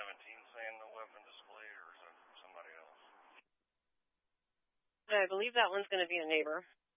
saying no weapon displayed, or is it somebody else? I believe that one's going to be a neighbor.